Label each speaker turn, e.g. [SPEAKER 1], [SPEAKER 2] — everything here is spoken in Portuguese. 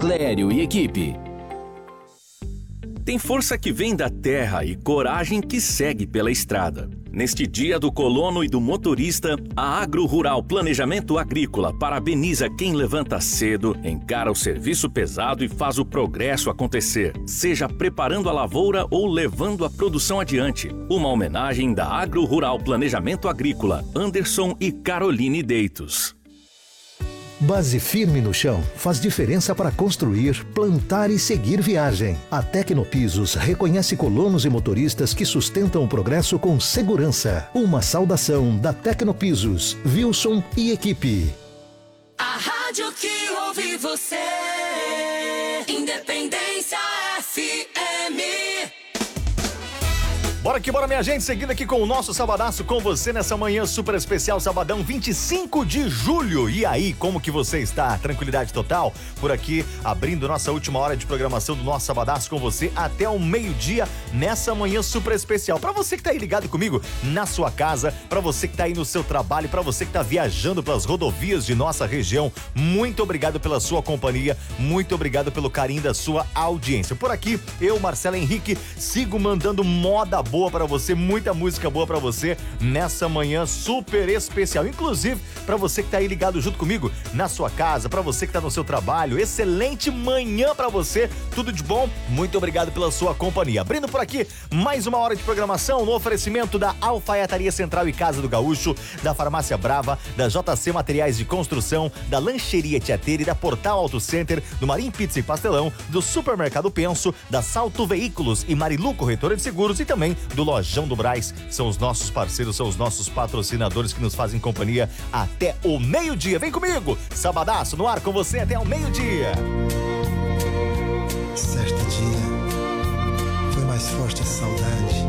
[SPEAKER 1] Clério e equipe. Tem força que vem da terra e coragem que segue pela estrada. Neste dia do colono e do motorista, a Agro Rural Planejamento Agrícola parabeniza quem levanta cedo, encara o serviço pesado e faz o progresso acontecer, seja preparando a lavoura ou levando a produção adiante. Uma homenagem da Agro Rural Planejamento Agrícola, Anderson e Caroline Deitos.
[SPEAKER 2] Base firme no chão faz diferença para construir, plantar e seguir viagem. A Tecnopisos reconhece colonos e motoristas que sustentam o progresso com segurança. Uma saudação da Tecnopisos, Wilson e equipe.
[SPEAKER 3] A rádio que ouve você, Independência FM.
[SPEAKER 4] Bora que bora, minha gente, seguindo aqui com o nosso Sabadaço com você nessa manhã super especial, sabadão 25 de julho. E aí, como que você está? Tranquilidade total? Por aqui, abrindo nossa última hora de programação do nosso Sabadaço com você até o meio-dia, nessa manhã super especial. Pra você que tá aí ligado comigo na sua casa, pra você que tá aí no seu trabalho, pra você que tá viajando pelas rodovias de nossa região, muito obrigado pela sua companhia, muito obrigado pelo carinho da sua audiência. Por aqui, eu, Marcelo Henrique, sigo mandando moda boa pra você, muita música boa pra você nessa manhã super especial. Inclusive, pra você que tá aí ligado junto comigo na sua casa, pra você que tá no seu trabalho, excelente manhã pra você, tudo de bom, muito obrigado pela sua companhia. Abrindo por aqui mais uma hora de programação no oferecimento da Alfaiataria Central e Casa do Gaúcho, da Farmácia Brava, da JC Materiais de Construção, da Lancheria Tietê, da Portal Auto Center, do Marim Pizza e Pastelão, do Supermercado Penso, da Salto Veículos e Marilu Corretora de Seguros e também do Lojão do Brás. São os nossos parceiros, são os nossos patrocinadores que nos fazem companhia até o meio-dia. Vem comigo, Sabadaço no ar com você até o meio-dia.
[SPEAKER 5] Certo dia foi mais forte a saudade